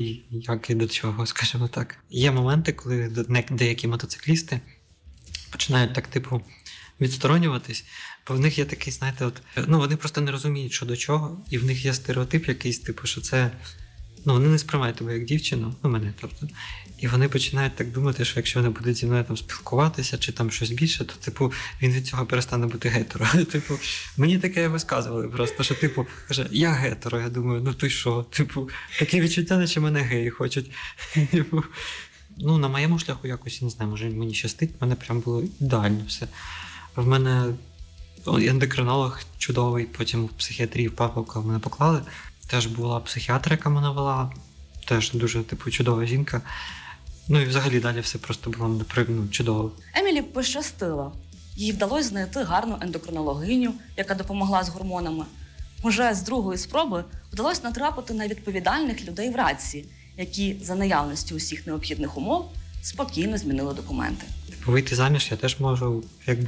як і до чого, скажімо так. Є моменти, коли деякі мотоциклісти починають так, типу, відсторонюватись, бо в них є такий, знаєте, вони просто не розуміють, що до чого, і в них є стереотип якийсь, типу, що це, вони не сприймають тебе як дівчину, мене, тобто, і вони починають так думати, що якщо вони будуть зі мною там спілкуватися, чи там щось більше, то, типу, він від цього перестане бути гетеро. Типу, мені таке висказували просто, що, типу, каже, я гетеро, я думаю, ти що? Типу, таке відчуття, наче мене геї хочуть. Типу, на моєму шляху якось, не знаю, може мені щастить, в мене прям було ідеально все. В мене ендокринолог чудовий, потім в психіатрії в Павловка мене поклали. Теж була психіатр, яка мене вела, теж дуже, типу, чудова жінка. І взагалі далі все просто було чудово. Емілі пощастило. Їй вдалося знайти гарну ендокринологиню, яка допомогла з гормонами. Уже з другої спроби вдалося натрапити на відповідальних людей в Радці, які за наявності усіх необхідних умов спокійно змінили документи. Вийти заміж я теж можу,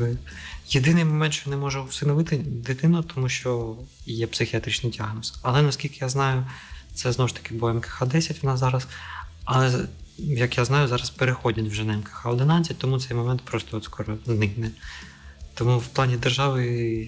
єдиний момент, що не можу всиновити дитину, тому що є психіатричний діагноз. Але, наскільки я знаю, це знову ж таки, бо МКХ-10 в нас зараз, але, як я знаю, зараз переходять вже на МКХ-11, тому цей момент просто скоро зникне. Тому в плані держави,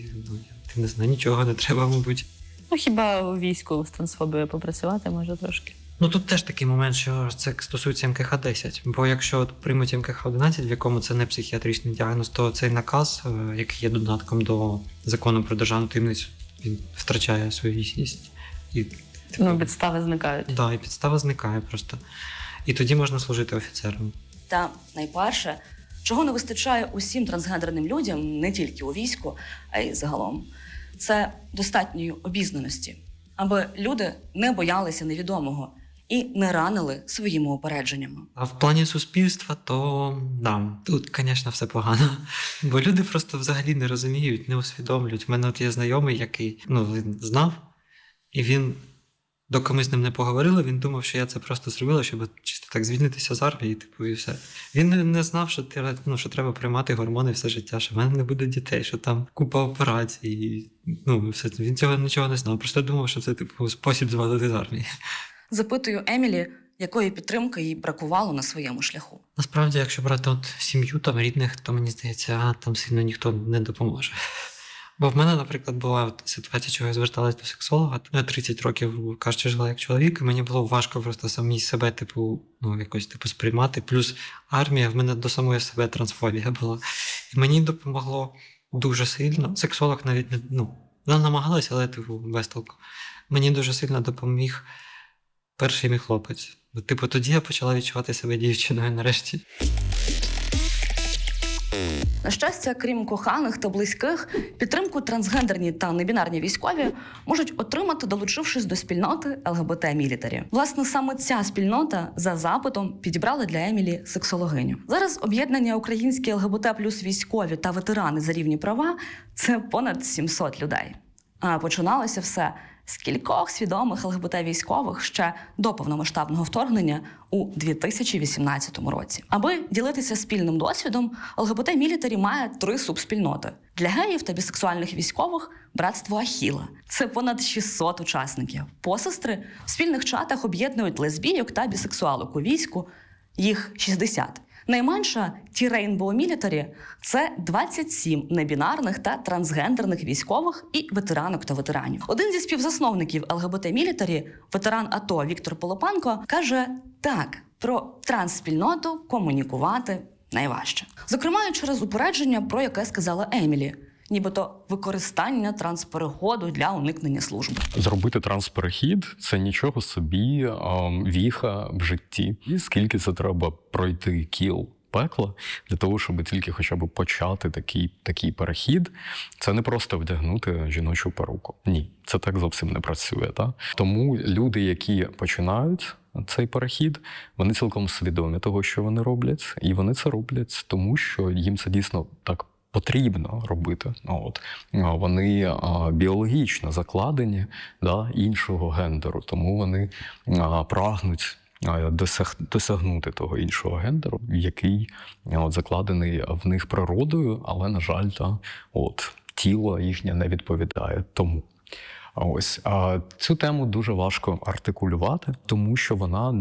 я не знаю, нічого не треба, мабуть. Хіба у війську з трансфобією попрацювати може трошки? Тут теж такий момент, що це стосується МКХ-10. Бо якщо приймуть МКХ-11, в якому це не психіатричний діагноз, то цей наказ, який є додатком до закону про державну таємницю, він втрачає свою дійсність. І, підстави зникають. Так, і підстава зникає просто. І тоді можна служити офіцером. Та найперше, чого не вистачає усім трансгендерним людям, не тільки у війську, а й загалом, це достатньої обізнаності, аби люди не боялися невідомого і не ранили своїми упередженнями. А в плані суспільства, то тут, звісно, все погано. Бо люди просто взагалі не розуміють, не усвідомлюють. У мене є знайомий, який він знав, і він, доки ми з ним не поговорили, він думав, що я це просто зробила, щоб чисто так звільнитися з армії, і все. Він не знав, що треба приймати гормони все життя, що в мене не буде дітей, що там купа операцій. Все. Він цього нічого не знав. Просто думав, що це спосіб звалити з армії. Запитую Емілі, якої підтримки їй бракувало на своєму шляху. Насправді, якщо брати сім'ю, рідних, то, мені здається, там сильно ніхто не допоможе. Бо в мене, наприклад, була ситуація, чого я зверталась до сексолога. Я 30 років, кажучи, жила як чоловік, і мені було важко просто самій себе, якось сприймати. Плюс армія, в мене до самої себе трансфобія була. І мені допомогло дуже сильно. Сексолог навіть вона намагалася, але без толку. Мені дуже сильно допоміг перший мій хлопець. Тоді я почала відчувати себе дівчиною нарешті. На щастя, крім коханих та близьких, підтримку трансгендерні та небінарні військові можуть отримати, долучившись до спільноти ЛГБТ-мілітарі. Власне, саме ця спільнота за запитом підібрала для Емілі сексологиню. Зараз об'єднання українські ЛГБТ плюс військові та ветерани за рівні права – це понад 700 людей. А починалося все з кількох свідомих ЛГБТ-військових ще до повномасштабного вторгнення у 2018 році. Аби ділитися спільним досвідом, ЛГБТ-мілітарі має 3 субспільноти. Для геїв та бісексуальних військових – братство Ахіла. Це понад 600 учасників. Посестри в спільних чатах об'єднують лесбійок та бісексуалок у війську. Їх 60. Найменша ті Rainbow Military – це 27 небінарних та трансгендерних військових і ветеранок та ветеранів. Один зі співзасновників ЛГБТ Military, ветеран АТО Віктор Полопанко, каже так, про трансспільноту комунікувати найважче. Зокрема, і через упередження, про яке сказала Емілі. Нібито використання транспереходу для уникнення служби. Зробити трансперехід – це нічого собі віха в житті. І скільки це треба пройти кіл пекла для того, щоб тільки хоча б почати такий перехід. Це не просто вдягнути жіночу перуку. Ні, це так зовсім не працює. Тому люди, які починають цей перехід, вони цілком свідомі того, що вони роблять. І вони це роблять, тому що їм це дійсно так потрібно робити. Вони біологічно закладені іншого гендеру, тому вони прагнуть досягнути того іншого гендеру, який закладений в них природою, але, на жаль, тіло їхнє не відповідає тому. Цю тему дуже важко артикулювати, тому що вона